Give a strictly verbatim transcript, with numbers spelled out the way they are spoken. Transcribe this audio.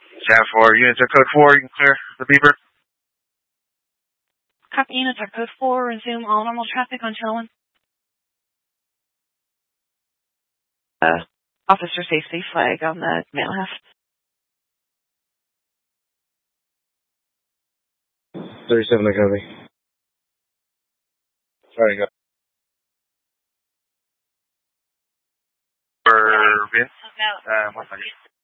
Chat four, units are code four, you can clear the beeper. Copy, units are code four, resume all normal traffic on channel one. Uh, officer safety flag on the mail heft. thirty-seven, I copy. Sorry, go. For Vince, uh, one second.